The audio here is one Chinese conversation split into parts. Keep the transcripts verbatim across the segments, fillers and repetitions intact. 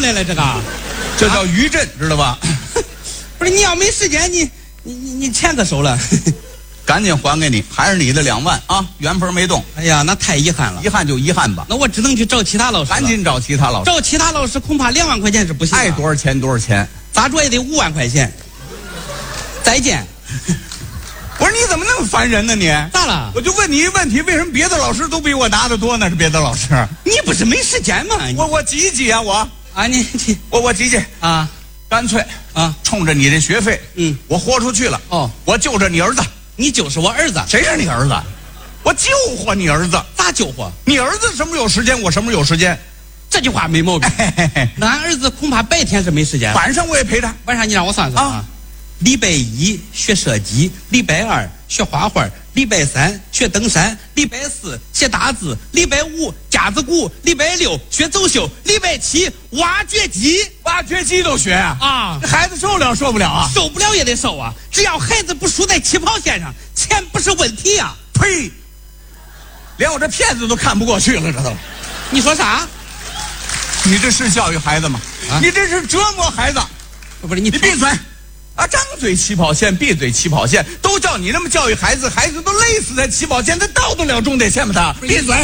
来了，这个， 这叫余震，知道吧？ 不是，你要没时间，你你你你钱可收了， 赶紧还给你，还是你的两万啊，原封没动。 哎呀，那太遗憾了， 遗憾就遗憾吧。 那我只能去找其他老师了， 赶紧找其他老师。 找其他老师恐怕两万块钱是不行， 爱多少钱多少钱， 咋着也得五万块钱。再见。 我说你怎么那么烦人呢你？ 咋了？ 我就问你一个问题，为什么别的老师都比我拿的多呢？是别的老师， 你不是没时间吗？ 我我挤一挤啊，我啊你我我挤挤啊， 干脆啊， 冲着你这学费， 嗯， 我豁出去了。 哦， 我救着你儿子， 你就是我儿子。 谁是你儿子？我救活你儿子。 咋救活？ 你儿子什么时候有时间，我什么时候有时间。 这句话没毛病。 嘿嘿嘿， 那俺儿子恐怕白天是没时间， 晚上我也陪他。 晚上你让我算算啊。啊礼拜一学射击，礼拜二学画画，礼拜三学登山，礼拜四写大字，礼拜五架子鼓，礼拜六学走秀，礼拜七挖掘机。 挖掘机都学啊？ 啊， 这孩子受了受不了啊？ 受不了也得受啊！只要孩子不输在起跑线上，钱不是问题啊！ 呸！连我这骗子都看不过去了，知道吗？ 你说啥？ 你这是教育孩子吗？ 啊、 你这是折磨孩子！ 不是你， 你闭嘴！啊，张嘴起跑线，闭嘴起跑线，都叫你那么教育孩子，孩子都累死在起跑线，他到得了终点线吗？他闭嘴！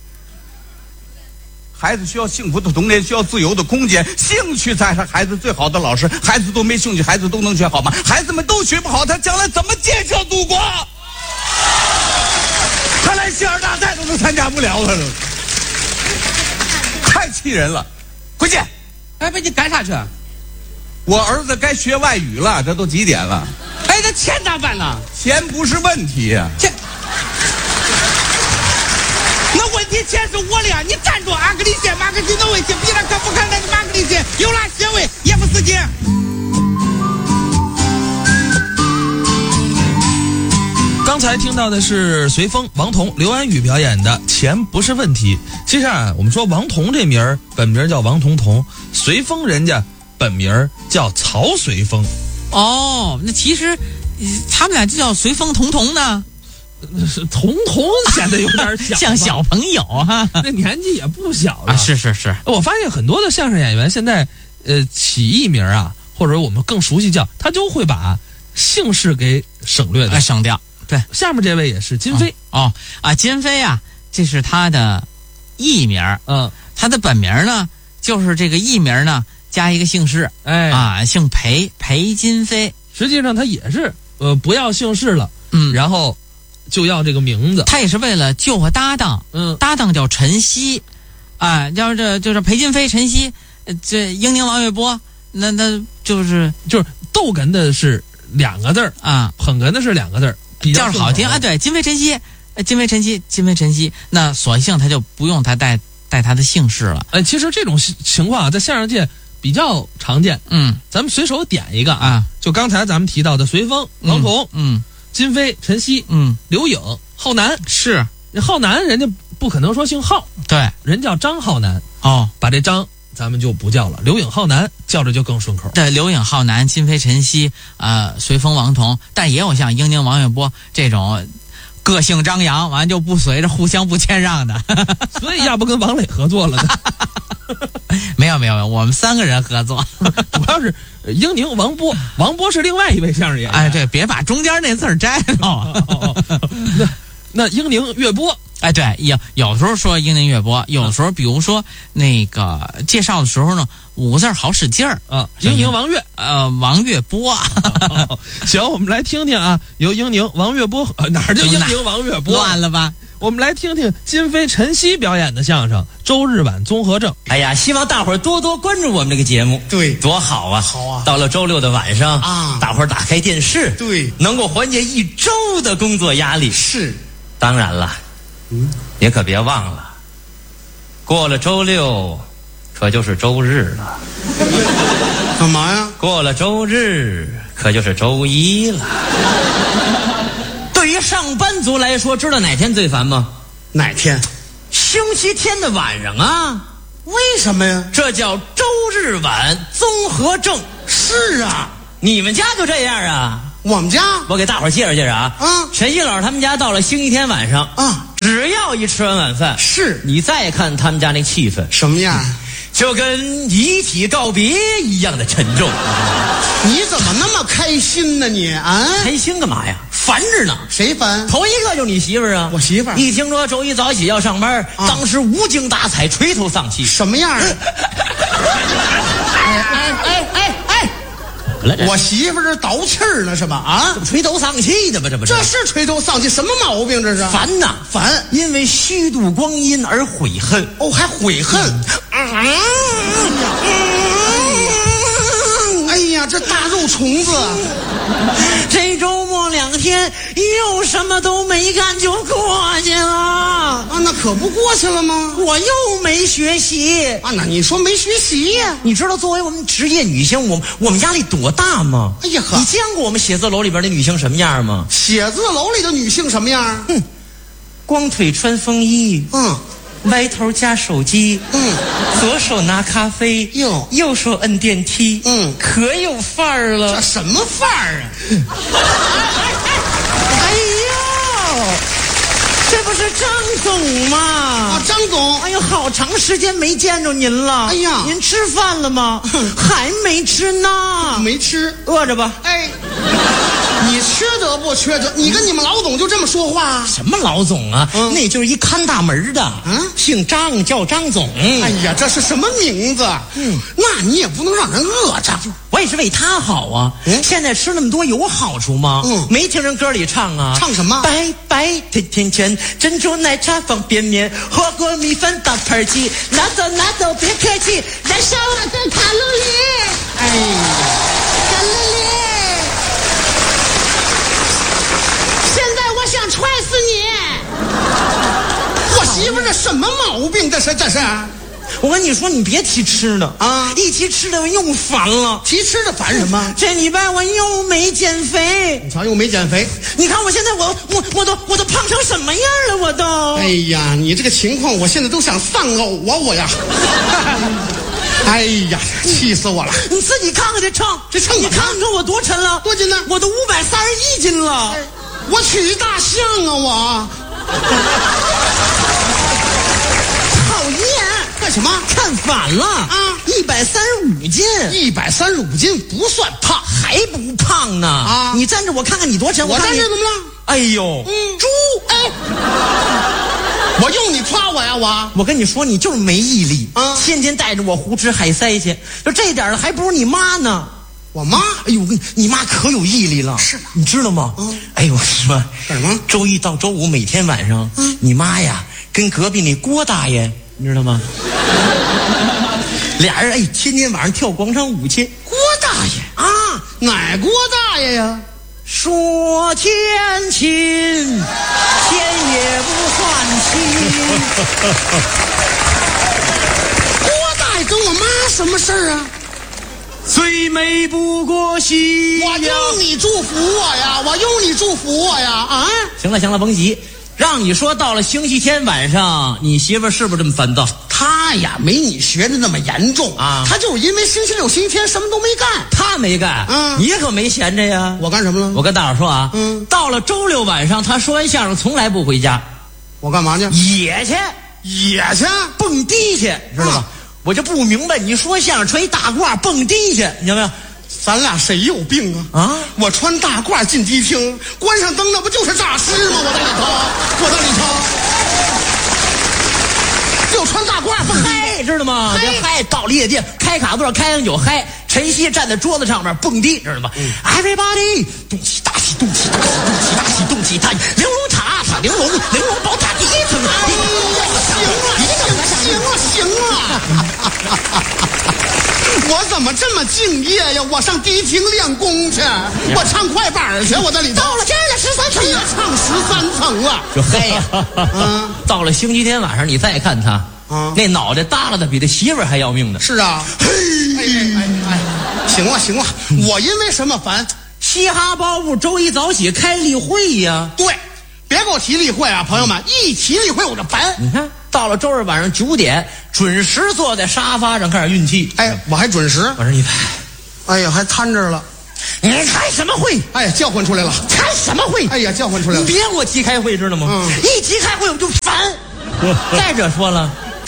孩子需要幸福的童年，需要自由的空间，兴趣才是孩子最好的老师。孩子都没兴趣，孩子都能学好吗？孩子们都学不好，他将来怎么建设祖国？他连县大赛都能参加不了了，太气人了！回去！ 哎，不，你干啥去？ 我儿子该学外语了，这都几点了？ 哎，那钱咋办呢？ 钱不是问题呀、啊， 钱，那问题钱是我的呀！你站住！安格里线、马克西诺维奇，比那可不看那马格里线，有拉协位也不死机。 刚才听到的是随风、王彤、刘安宇表演的《钱不是问题》。其实啊，我们说王彤这名儿本名叫王彤彤，随风人家本名叫曹随风。 哦，那其实他们俩就叫随风彤彤呢。 是彤彤显得有点小， 像小朋友哈， 那年纪也不小了。 啊，是是是。 我发现很多的相声演员现在，呃，起艺名啊，或者我们更熟悉叫，他就会把姓氏给省略的， 啊、省掉。对， 下面这位也是金飞。 哦，哦啊，金飞啊，这是他的艺名。 嗯， 他的本名呢，就是这个艺名呢加一个姓氏。 哎啊，姓裴，裴金飞。 实际上他也是呃不要姓氏了， 嗯， 然后就要这个名字。 他也是为了救活搭档， 嗯， 搭档叫陈曦，啊，要这就是裴金飞、陈曦，这英宁、王月波，那那就是就是逗哏的是两个字儿啊， 捧哏的是两个字儿。 叫是好听啊，对，金飞陈曦，金飞陈曦，金飞陈曦，那索性他就不用他带带他的姓氏了。 哎，其实这种情况啊，在相声界比较常见。 嗯， 咱们随手点一个啊， 就刚才咱们提到的随风、王彤、 嗯， 金飞、陈曦、 嗯， 刘颖、浩南。 是， 浩南人家不可能说姓浩， 对， 人叫张浩南。 哦， 把这张咱们就不叫了，刘颖、浩南叫着就更顺口。 对，刘颖、浩南、金飞、陈曦，呃，随风、王彤，但也有像英宁、王月波这种个性张扬，完就不随着互相不谦让的。 所以要不跟王磊合作了呢？ 没有没有没有，我们三个人合作， 主要是英宁、王波，王波是另外一位相声演员。 哎，对，别把中间那字儿摘了。 哦哦哦、那那英宁、岳波。 哎，对，有有时候说英宁岳波，有的时候比如说那个介绍的时候呢，五个字好使劲儿啊。英宁、王岳， 呃，王岳波。 哦、行，我们来听听啊，由英宁、王岳波，呃、哪儿就英宁、王岳波乱了吧？ 我们来听听金飞、陈曦表演的相声《周日晚综合症》。 哎呀，希望大伙儿多多关注我们这个节目， 对， 多好啊！ 好啊！ 到了周六的晚上啊， 大伙儿打开电视， 对， 能够缓解一周的工作压力。 是， 当然了。嗯，也可别忘了，过了周六，可就是周日了。 干嘛呀？ 过了周日，可就是周一了。对于上班族来说，知道哪天最烦吗？ 哪天？ 星期天的晚上啊。 为什么呀？ 这叫周日晚综合症。 是啊， 你们家就这样啊？ 我们家， 我给大伙儿介绍介绍啊。 啊， 陈曦老师他们家到了星期天晚上啊， 只要一吃完晚饭， 是你再看他们家那气氛什么样？ 就跟遗体告别一样的沉重。 你怎么那么开心呢你啊？ 开心干嘛呀？烦着呢。 谁烦？ 头一个就是你媳妇儿啊！ 我媳妇儿一听说周一早起要上班， 啊当时无精打采，垂头丧气。 什么样啊？哎哎哎哎哎！我媳妇儿这倒气儿呢是吧？啊， 这不垂头丧气的吗？这不是？ 这是垂头丧气，什么毛病这是？ 烦呐， 烦！ 因为虚度光阴而悔恨。 哦，还悔恨。嗯哎呀，这大肉虫子！ 这周末两天又什么都没干就过去了啊，那可不过去了吗？ 我又没学习啊，那你说没学习呀？ 你知道作为我们职业女性，我我们压力多大吗？ 哎呀呵， 你见过我们写字楼里边的女性什么样吗？ 写字楼里的女性什么样？ 哼，光腿穿风衣， 嗯， 歪头夹手机， 嗯， 左手拿咖啡， 哟， 右手摁电梯， 嗯， 可有范儿了。 这什么范儿啊？ 哎呦，这不是张总吗？ 啊，张总， 哎呦，好长时间没见着您了。 哎呀， 您吃饭了吗？还没吃呢。 没吃， 饿着吧？ 哎，你缺德不缺德？你跟你们老总就这么说话？ 什么老总啊？ 嗯那就是一看大门的， 嗯姓张，叫张总。 哎呀，这是什么名字？ 嗯， 那你也不能让人饿着。 我也是为他好啊。 嗯现在吃那么多有好处吗？ 嗯没听人歌里唱啊？ 唱什么白白甜甜圈，珍珠奶茶方便面，火锅米饭大盘鸡，拿走拿走别客气，燃烧我的卡路里。 哎， 卡路里。 现在我想踹死你！我媳妇儿这什么毛病？这是这是？ 我跟你说，你别提吃的啊一提吃的我又烦了。 提吃的烦什么？ 这礼拜我又没减肥， 你瞧，又没减肥。 你看我现在我我我都我都胖成什么样了？我都。 哎呀，你这个情况，我现在都想丧偶啊！我呀，哎呀，气死我了！ 你自己看看这秤， 这秤你怎么了看看我多沉了？ 多斤呢？ 我都五百三十一斤了。 我娶大象啊！我讨厌， 干什么？ 看反了啊！一百三十五斤， 一百三十五斤不算胖， 还不胖呢啊你站着，我看看你多沉。 我看你站这怎么了？ 哎呦， 嗯，猪！哎，我用你夸我呀？我我跟你说，你就是没毅力啊天天带着我胡吃海塞去，就这点儿了，还不如你妈呢。 我妈哎呦，我跟你你妈可有毅力了， 是你知道吗？ 嗯哎呦，我说干什么？ 周一到周五每天晚上， 嗯你妈呀跟隔壁那郭大爷，你知道吗？俩人哎，天天晚上跳广场舞去。 郭大爷啊，哪郭大爷呀？ 说天亲，天也不算亲。 郭大爷跟我妈什么事儿啊？ 最美不过夕我用你祝福我呀！我用你祝福我呀！啊！ 行了行了，甭急。让你说到了星期天晚上，你媳妇儿是不是这么烦躁？ 他呀，没你学的那么严重啊他就是因为星期六、星期天什么都没干。 他没干， 嗯你可没闲着呀。 我干什么了？ 我跟大伙说啊， 嗯到了周六晚上，他说完相声从来不回家， 我干嘛去？ 野去野去？ 蹦迪去，知道吧？ 啊我就不明白，你说相声穿一大褂蹦迪去，你知道没有？ 咱俩谁有病啊？ 啊我穿大褂进迪厅，关上灯，那不就是诈尸吗？我在里头，我在里头，就穿大褂蹦迪。 嗨，知道吗？ 嗨这嗨到了夜店，开卡座开上酒嗨。晨曦站在桌子上面蹦迪，知道吗、嗯、？Everybody， 动起大起，动起大起，动起大起，动起大起，玲珑塔塔玲珑，玲珑宝塔第一层。 哎呀，行啊，行啊，行啊！我怎么这么敬业呀？我上迪厅练功去，我唱快板去，我在里头。 到了今儿的十三层， 别唱十三层了， 就嗨呀！ 嗯， 到了星期天晚上，你再看他， 啊那脑袋耷拉的比他媳妇儿还要命呢。 是啊，嘿，哎哎哎，行了行了，我因为什么烦？ 嘻哈包袱周一早起开例会呀。 对，别给我提例会啊，朋友们，一提例会我就烦。 你看，到了周日晚上九点，准时坐在沙发上开始运气。 哎，我还准时。 我说你， 哎呀，还摊着了。 你开什么会？ 哎呀，叫唤出来了。 开什么会？ 哎呀，叫唤出来了。 你别给我提开会，知道吗？ 嗯一提开会我就烦。再者说了，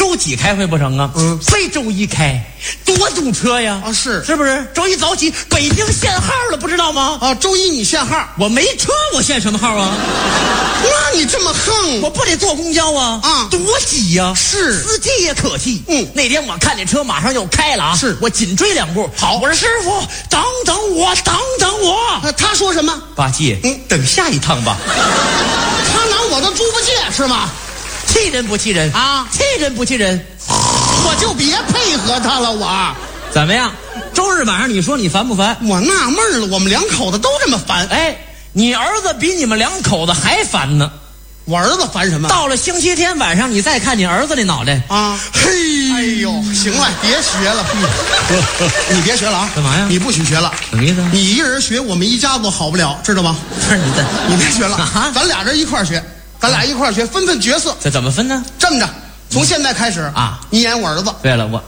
周几开会不成啊？嗯，非周一开，多堵车呀！ 啊是是不是？周一早起，北京限号了，不知道吗？ 啊，周一你限号， 我没车，我限什么号啊？ 那你这么横， 我不得坐公交啊！ 啊多挤呀！ 是司机也可气。 嗯那天我看见车马上要开了啊， 是我紧追两步。好，我说师傅，等等我，等等我。 啊他说什么？ 八戒， 嗯等下一趟吧。 他拿我的猪八戒是吗？ 气人不气人啊气人不气人？ 我就别配合他了，我怎么样？周日晚上你说你烦不烦？ 我纳闷了，我们两口子都这么烦， 哎，你儿子比你们两口子还烦呢。 我儿子烦什么？ 到了星期天晚上，你再看你儿子那脑袋， 啊，嘿，哎呦，行了，别学了，你别学了啊！ 干嘛呀你不许学了， 什么意思？ 你一个人学，我们一家子好不了，知道吗？ 不是你的， 你别学了， 啊咱俩人一块儿学，咱俩一块儿学，分分角色。 这怎么分呢？ 这么着，从现在开始啊， 你演我儿子， 对了，我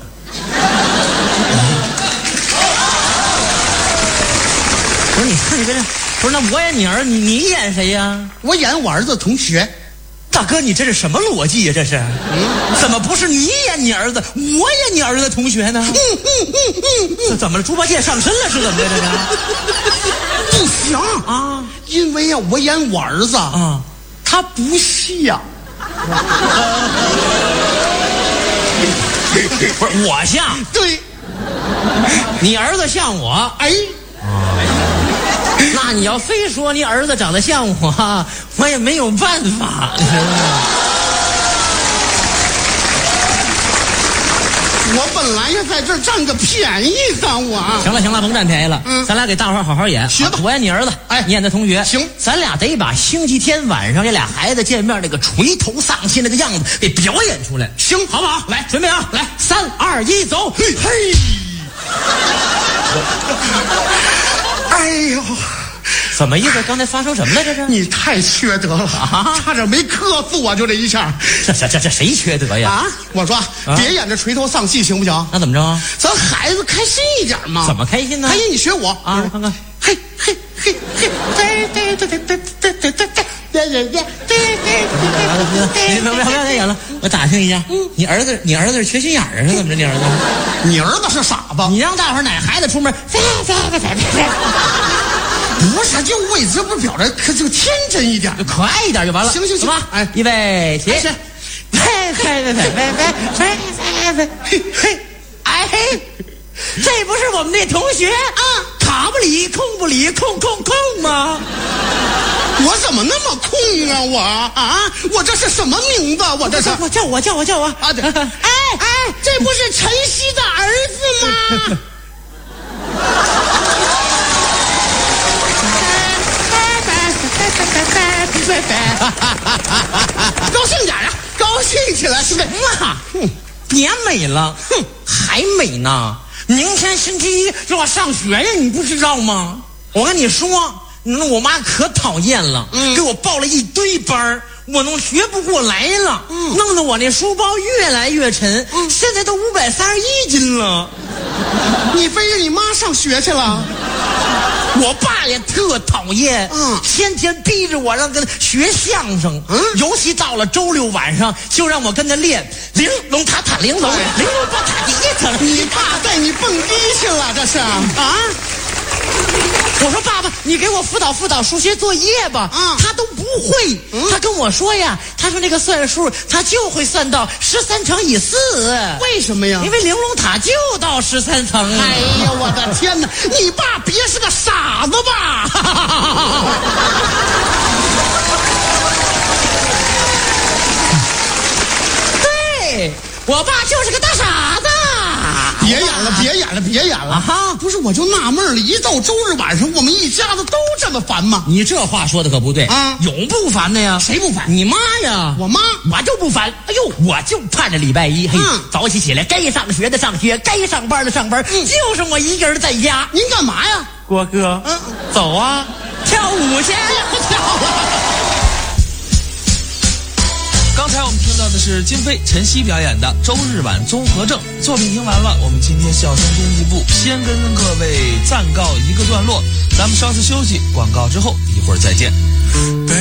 不是你看你跟这，不是那我演你儿，你你演谁呀？ 我演我儿子同学。 大哥，你这是什么逻辑呀？这是，嗯，怎么不是你演你儿子，我演你儿子的同学呢？嗯嗯嗯嗯，这怎么了？猪八戒上身了是怎么的？这是不行啊， 因为呀，我演我儿子啊， 他不像。 不是我像， 对， 你儿子像我， 哎， 那你要非说你儿子长得像我，我也没有办法。 我本来要在这儿占个便宜呢，我行了行了，甭占便宜了， 嗯咱俩给大伙儿好好演。 学吧我演你儿子， 哎你演他同学。 行咱俩得把星期天晚上这俩孩子见面那个垂头丧气那个样子给表演出来， 行好不好？来，准备啊，来，三二一，走！嘿，嘿， 哎呦， 怎么意思？刚才发生什么了？这是？ 你太缺德了啊差点没磕死我，就这一下这这这这谁缺德呀？ 啊！我说别演这垂头丧气，行不行？ 那怎么着啊？ 咱孩子开心一点嘛。 怎么开心呢？ 开心，你学我啊，我看看。 嘿嘿嘿嘿，对对对对对对对对对对对对别不要不要再演了，我打听一下，你儿子你儿子是缺心眼儿啊？是怎么着？你儿子？ 你儿子是傻子， 你让大伙儿哪孩子出门？ 不是就为这不表着可就天真一点就，可爱一点就完了。 行行行吧， 哎预备起， 是嘿嘿嘿嘿嘿嘿嘿嘿，哎嘿，这不是我们那同学啊，卡不里空不里空空空吗？ 我怎么那么空啊我啊！我这是什么名字？我这是我叫我叫我叫我啊！对，哎哎，这不是晨曦的儿子吗？高兴点啊！高兴起来，是不是？ 妈，别美了，哼，还美呢！明天星期一就要上学呀，你不知道吗？我跟你说，那我妈可讨厌了， 嗯给我报了一堆班儿我能学不过来了， 嗯弄得我那书包越来越沉， 嗯现在都五百三十一斤了。 你背着你妈上学去了？ 我爸也特讨厌， 嗯天天逼着我让跟他学相声， 嗯尤其到了周六晚上，就让我跟他练玲珑塔塔玲珑， 哎玲珑宝塔第一层。 你爸带你蹦迪去了，这是啊？ 我说爸爸，你给我辅导辅导数学作业吧。 嗯他都不会。 嗯他跟我说呀，他说那个算数，他就会算到十三乘以四。 为什么呀？ 因为玲珑塔就到十三层。 哎呀，我的天哪！你爸别是个傻子吧？ 对，我爸就是个大傻子。 别演了，别演了，别演了！ 啊不是，我就纳闷了，一到周日晚上，我们一家子都这么烦吗？ 你这话说的可不对啊有不烦的呀？ 谁不烦你妈呀！ 我妈我就不烦。哎呦，我就盼着礼拜一，嘿， 嗯早起起来，该上学的上学，该上班的上班， 嗯就剩我一个人在家。 您干嘛呀？ 郭哥， 嗯， 走啊，跳舞去！ 不跳了。 刚才我们听到的是金飞、陈曦表演的《周日晚综合症》作品，听完了，我们今天笑声编辑部先跟各位暂告一个段落，咱们稍事休息，广告之后一会儿再见。 北